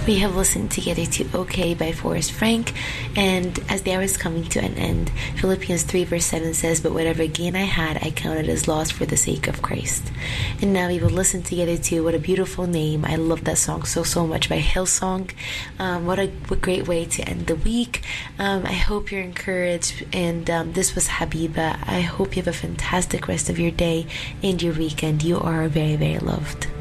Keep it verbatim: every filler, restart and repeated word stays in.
We have listened together to OK by Forrest Frank, and as the hour is coming to an end, Philippians three verse seven says, "But whatever gain I had, I counted as loss for the sake of Christ." And now we will listen together to What a Beautiful Name. I love that song so, so much by Hillsong. Um, what a what great way to end the week. Um, I hope you're encouraged, and um, this was Habiba. I hope you have a fantastic rest of your day and your weekend. You are very, very loved.